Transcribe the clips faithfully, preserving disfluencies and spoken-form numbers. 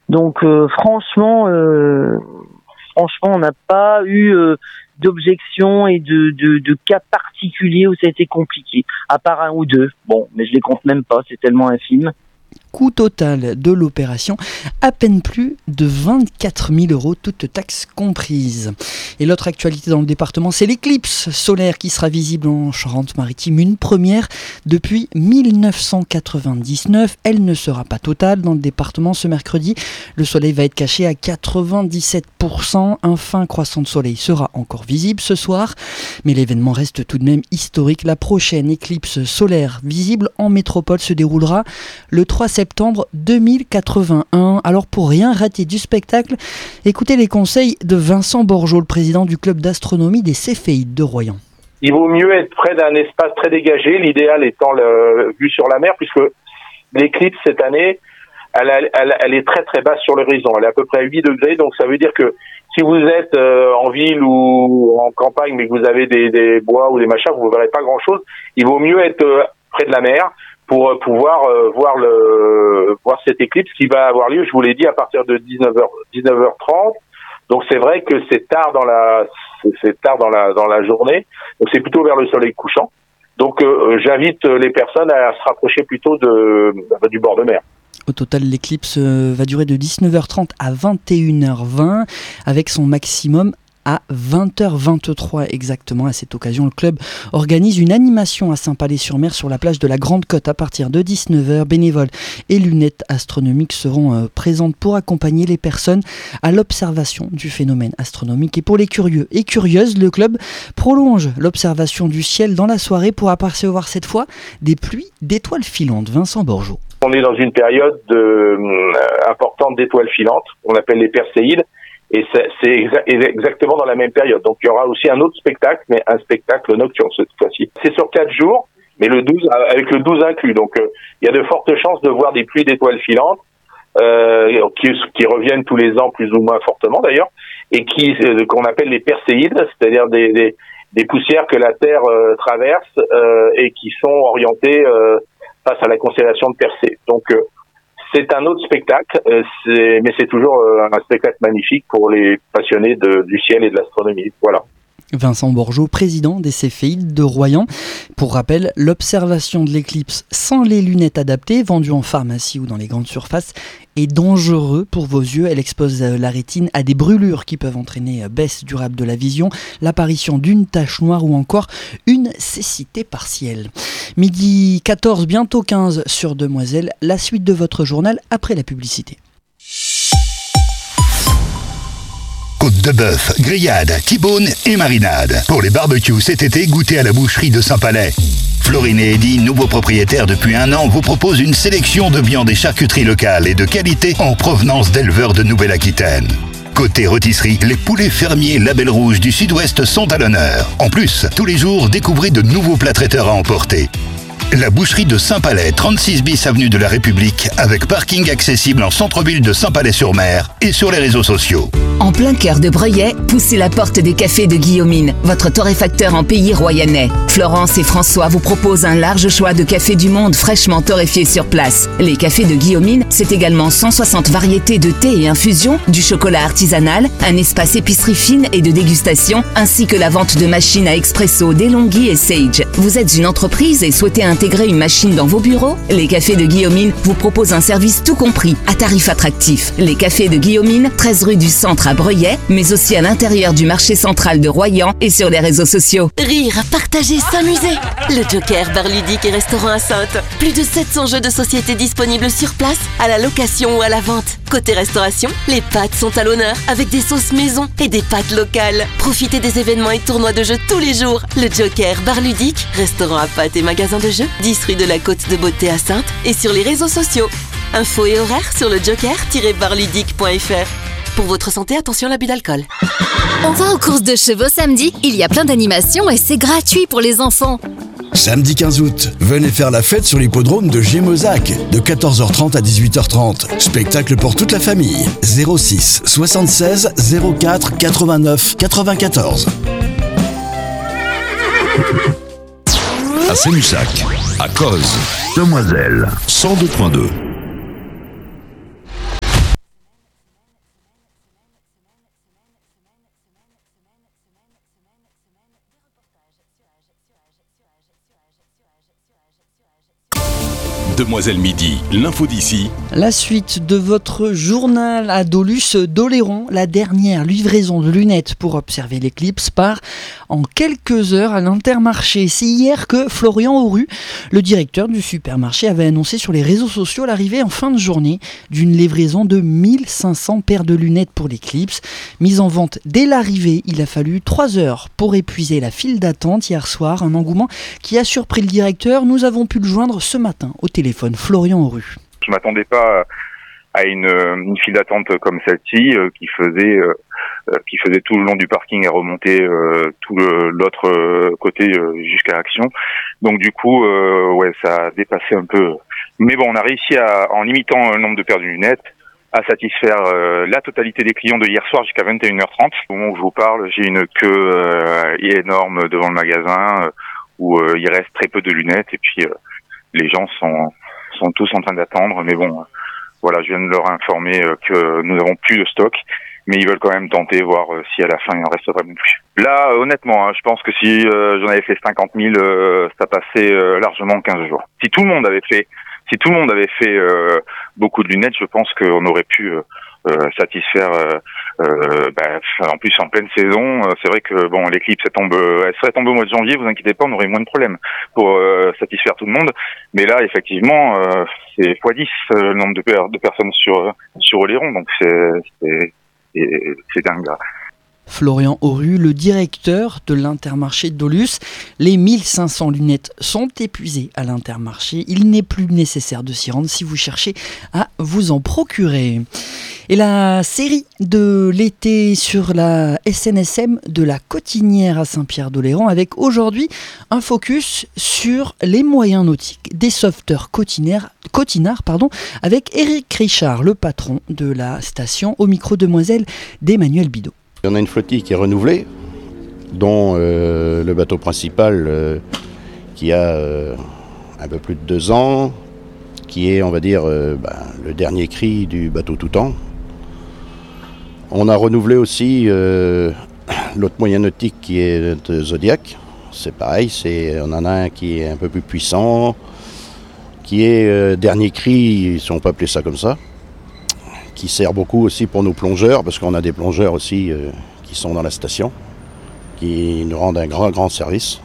Donc euh, franchement, euh, franchement, on n'a pas eu euh, d'objections et de, de, de cas particuliers où ça a été compliqué, à part un ou deux. Bon, mais je les compte même pas, c'est tellement infime. Coût total de l'opération, à peine plus de vingt-quatre mille euros, toutes taxes comprises. Et l'autre actualité dans le département, c'est l'éclipse solaire qui sera visible en Charente-Maritime, une première depuis mille neuf cent quatre-vingt-dix-neuf. Elle ne sera pas totale dans le département ce mercredi. Le soleil va être caché à quatre-vingt-dix-sept pour cent. Un fin croissant de soleil sera encore visible ce soir, mais l'événement reste tout de même historique. La prochaine éclipse solaire visible en métropole se déroulera le trois septembre deux mille quatre-vingt-un. Alors pour rien rater du spectacle, écoutez les conseils de Vincent Borgeaud, le président du club d'astronomie des Céphéides de Royan. Il vaut mieux être près d'un espace très dégagé, l'idéal étant le vue sur la mer, puisque l'éclipse cette année, elle, elle, elle est très très basse sur l'horizon, elle est à peu près à huit degrés, donc ça veut dire que si vous êtes euh, en ville ou en campagne, mais que vous avez des, des bois ou des machins, vous ne verrez pas grand-chose. Il vaut mieux être euh, près de la mer pour pouvoir euh, voir le voir cette éclipse qui va avoir lieu, je vous l'ai dit, à partir de dix-neuf heures trente. Donc c'est vrai que c'est tard dans la c'est tard dans la dans la journée. Donc c'est plutôt vers le soleil couchant. Donc euh, j'invite les personnes à se rapprocher plutôt de du bord de mer. Au total, l'éclipse va durer de dix-neuf heures trente à vingt et une heures vingt, avec son maximum à vingt heures vingt-trois exactement. À cette occasion, le club organise une animation à Saint-Palais-sur-Mer sur la plage de la Grande Côte à partir de dix-neuf heures. Bénévoles et lunettes astronomiques seront euh, présentes pour accompagner les personnes à l'observation du phénomène astronomique. Et pour les curieux et curieuses, le club prolonge l'observation du ciel dans la soirée pour apercevoir cette fois des pluies d'étoiles filantes. Vincent Borgeaud. On est dans une période de, euh, importante d'étoiles filantes, on appelle les Perséides. Et c'est, c'est exa- exactement dans la même période. Donc il y aura aussi un autre spectacle, mais un spectacle nocturne cette fois-ci. C'est sur quatre jours, mais le douze avec le douze inclus. Donc euh, il y a de fortes chances de voir des pluies d'étoiles filantes euh, qui, qui reviennent tous les ans plus ou moins fortement d'ailleurs, et qui euh, qu'on appelle les Perséides, c'est-à-dire des, des, des poussières que la Terre euh, traverse euh, et qui sont orientées euh, face à la constellation de Persée. Donc euh, c'est un autre spectacle, euh, c'est, mais c'est toujours euh, un spectacle magnifique pour les passionnés de, du ciel et de l'astronomie. Voilà. Vincent Borgeaud, président des Céphéides de Royan. Pour rappel, l'observation de l'éclipse sans les lunettes adaptées, vendues en pharmacie ou dans les grandes surfaces, est dangereux pour vos yeux. Elle expose la rétine à des brûlures qui peuvent entraîner baisse durable de la vision, l'apparition d'une tache noire ou encore une cécité partielle. Midi quatorze, bientôt quinze sur Demoiselle, la suite de votre journal après la publicité. Côte de bœuf, grillade, T-bone et marinade. Pour les barbecues cet été, goûtez à la boucherie de Saint-Palais. Florine et Eddy, nouveaux propriétaires depuis un an, vous proposent une sélection de viandes et charcuteries locales et de qualité en provenance d'éleveurs de Nouvelle-Aquitaine. Côté rôtisserie, les poulets fermiers Label Rouge du Sud-Ouest sont à l'honneur. En plus, tous les jours, découvrez de nouveaux plats traiteurs à emporter. La boucherie de Saint-Palais, trente-six bis avenue de la République, avec parking accessible en centre-ville de Saint-Palais-sur-Mer et sur les réseaux sociaux. En plein cœur de Breuillet, poussez la porte des cafés de Guillaumine, votre torréfacteur en pays royannais. Florence et François vous proposent un large choix de cafés du monde fraîchement torréfiés sur place. Les cafés de Guillaumine, c'est également cent soixante variétés de thé et infusions, du chocolat artisanal, un espace épicerie fine et de dégustation, ainsi que la vente de machines à expresso d'Elonghi et Sage. Vous êtes une entreprise et souhaitez intégrer une machine dans vos bureaux? Les cafés de Guillaumine vous proposent un service tout compris, à tarif attractif. Les cafés de Guillaumine, treize rue du Centre à Breuillet, mais aussi à l'intérieur du marché central de Royan et sur les réseaux sociaux. Rire, partager, s'amuser. Le Joker, bar ludique et restaurant à Saintes. Plus de sept cents jeux de société disponibles sur place, à la location ou à la vente. Côté restauration, les pâtes sont à l'honneur, avec des sauces maison et des pâtes locales. Profitez des événements et tournois de jeux tous les jours. Le Joker, bar ludique, restaurant à pâtes et magasin de jeux, dix rue de la Côte de Beauté à Saintes et sur les réseaux sociaux. Infos et horaires sur le joker tiret bar ludique point f r. Pour votre santé, attention à l'abus d'alcool. On va aux courses de chevaux samedi. Il y a plein d'animations et c'est gratuit pour les enfants. Samedi quinze août, venez faire la fête sur l'hippodrome de Gémezac de quatorze heures trente à dix-huit heures trente. Spectacle pour toute la famille. zéro six soixante-seize zéro quatre quatre-vingt-neuf quatre-vingt-quatorze. À Sémussac, à Cozes, Demoiselle, cent deux point deux. Demoiselle Midi, l'info d'ici. La suite de votre journal à Doluce d'Oléron, la dernière livraison de lunettes pour observer l'éclipse part en quelques heures à l'Intermarché. C'est hier que Florian Auru, le directeur du supermarché, avait annoncé sur les réseaux sociaux l'arrivée en fin de journée d'une livraison de mille cinq cents paires de lunettes pour l'éclipse. Mise en vente dès l'arrivée, il a fallu trois heures pour épuiser la file d'attente hier soir, un engouement qui a surpris le directeur. Nous avons pu le joindre ce matin au téléphone. Florian Auru. Je m'attendais pas à une, une file d'attente comme celle-ci euh, qui faisait euh, qui faisait tout le long du parking et remonter euh, tout le, l'autre euh, côté euh, jusqu'à Action. Donc du coup, euh, ouais, ça a dépassé un peu. Mais bon, on a réussi à, en limitant le nombre de paires de lunettes, à satisfaire euh, la totalité des clients de hier soir jusqu'à vingt et une heures trente. Au moment où je vous parle, j'ai une queue euh, énorme devant le magasin euh, où euh, il reste très peu de lunettes et puis euh, les gens sont sont tous en train d'attendre, mais bon, euh, voilà, je viens de leur informer euh, que nous n'avons plus de stock, mais ils veulent quand même tenter, voir euh, si à la fin il en reste vraiment plus. Là, euh, honnêtement, hein, je pense que si euh, j'en avais fait cinquante mille, euh, ça passait euh, largement quinze jours. Si tout le monde avait fait, si tout le monde avait fait euh, beaucoup de lunettes, je pense qu'on aurait pu euh, euh, satisfaire. Euh, euh, bah, en plus, en pleine saison, euh, c'est vrai que bon, l'éclipse elle tombe, elle serait tombée au mois de janvier. Vous inquiétez pas, on aurait moins de problèmes pour euh, satisfaire tout le monde. Mais là, effectivement, euh, c'est fois dix euh, le nombre de, per- de personnes sur sur Oléron, donc c'est c'est c'est, c'est dingue. Là. Florian Auru, le directeur de l'Intermarché de Doluce. Les mille cinq cents lunettes sont épuisées à l'Intermarché. Il n'est plus nécessaire de s'y rendre si vous cherchez à vous en procurer. Et la série de l'été sur la S N S M de la Cotinière à Saint-Pierre-d'Oléron, avec aujourd'hui un focus sur les moyens nautiques des sauveteurs cotinards, cotinards pardon, avec Éric Richard, le patron de la station, au micro demoiselle d'Emmanuel Bidot. On a une flottille qui est renouvelée, dont euh, le bateau principal euh, qui a euh, un peu plus de deux ans, qui est, on va dire, euh, ben, le dernier cri du bateau Toutan. On a renouvelé aussi euh, l'autre moyen nautique qui est de Zodiac. C'est pareil, c'est, on en a un qui est un peu plus puissant, qui est euh, dernier cri, si on peut appeler ça comme ça, qui sert beaucoup aussi pour nos plongeurs, parce qu'on a des plongeurs aussi euh, qui sont dans la station, qui nous rendent un grand, grand service.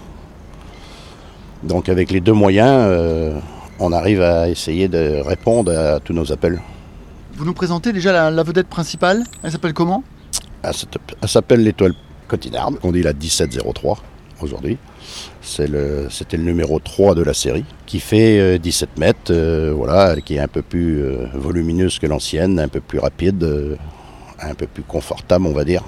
Donc avec les deux moyens, euh, on arrive à essayer de répondre à tous nos appels. Vous nous présentez déjà la, la vedette principale, elle s'appelle comment ? Elle, elle s'appelle l'étoile Cotinarde, on dit la dix-sept zéro trois aujourd'hui. C'est le, c'était le numéro trois de la série, qui fait euh, dix-sept mètres, euh, voilà, qui est un peu plus euh, volumineuse que l'ancienne, un peu plus rapide, euh, un peu plus confortable, on va dire.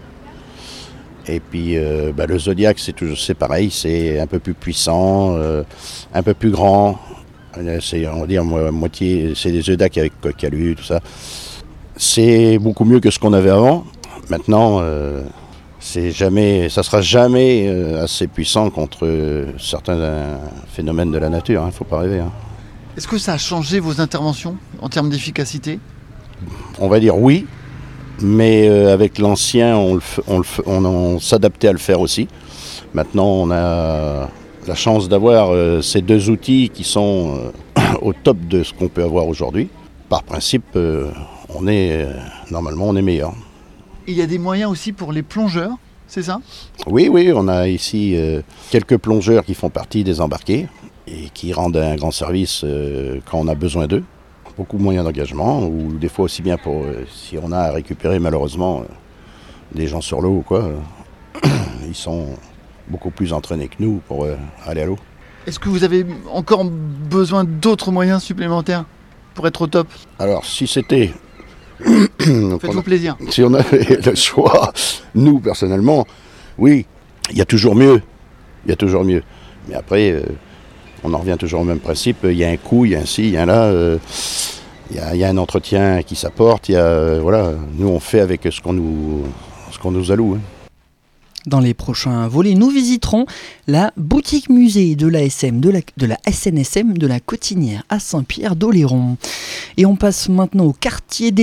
Et puis euh, bah, le Zodiac, c'est, toujours, c'est pareil, c'est un peu plus puissant, euh, un peu plus grand. C'est, on va dire, moitié, c'est des Zodiac avec calu, tout ça. C'est beaucoup mieux que ce qu'on avait avant. Maintenant... Euh, C'est jamais, ça ne sera jamais euh, assez puissant contre euh, certains euh, phénomènes de la nature, il hein, ne faut pas rêver. Hein. Est-ce que ça a changé vos interventions en termes d'efficacité ? On va dire oui, mais euh, avec l'ancien, on, le f- on, le f- on, on s'adaptait à le faire aussi. Maintenant, on a la chance d'avoir euh, ces deux outils qui sont euh, au top de ce qu'on peut avoir aujourd'hui. Par principe, euh, on est, euh, normalement, on est meilleur. Il y a des moyens aussi pour les plongeurs, c'est ça ? Oui, oui, on a ici euh, quelques plongeurs qui font partie des embarqués et qui rendent un grand service euh, quand on a besoin d'eux. Beaucoup de moyens d'engagement, ou des fois aussi bien pour euh, si on a à récupérer malheureusement euh, des gens sur l'eau ou quoi. Euh, ils sont beaucoup plus entraînés que nous pour euh, aller à l'eau. Est-ce que vous avez encore besoin d'autres moyens supplémentaires pour être au top ? Alors, si c'était... Faites-vous plaisir. Si on avait le choix, nous personnellement, oui, il y a toujours mieux, il y a toujours mieux. Mais après, euh, on en revient toujours au même principe, il y a un coût, il y a un ci, il y a un là, euh, il, y a, il y a un entretien qui s'apporte, il y a, euh, voilà, nous on fait avec ce qu'on nous, ce qu'on nous alloue. Hein. Dans les prochains volets, nous visiterons la boutique musée de la, S M, de la, de la S N S M de la Cotinière à Saint-Pierre-d'Oléron. Et on passe maintenant au quartier des